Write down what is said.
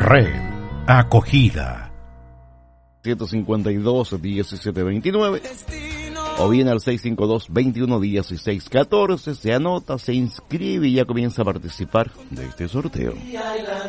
Red Acogida. 152-1729 o bien al 652-211614. Se anota, se inscribe y ya comienza a participar de este sorteo.